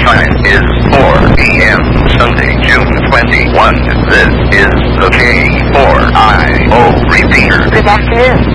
time is 4 p.m. Sunday, June 21. This is the K4IO repeater. Good afternoon.